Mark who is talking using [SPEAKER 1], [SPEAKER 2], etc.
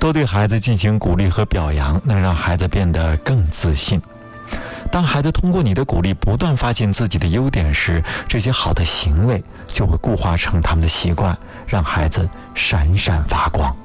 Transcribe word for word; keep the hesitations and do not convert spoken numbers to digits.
[SPEAKER 1] 多对孩子进行鼓励和表扬，能让孩子变得更自信。当孩子通过你的鼓励不断发现自己的优点时，这些好的行为就会固化成他们的习惯，让孩子闪闪发光。